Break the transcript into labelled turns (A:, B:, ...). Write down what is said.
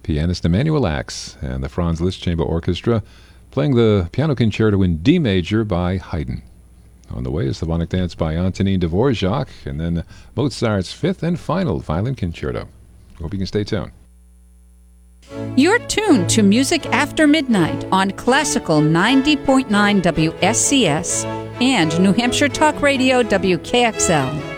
A: pianist Emanuel Ax, and the Franz Liszt Chamber Orchestra playing the Piano Concerto in D major by Haydn. On the way is Symphonic Dance by Antonin Dvorak, and then Mozart's fifth and final Violin Concerto. Hope you can stay tuned.
B: You're tuned to Music After Midnight on Classical 90.9 WSCS and New Hampshire Talk Radio WKXL.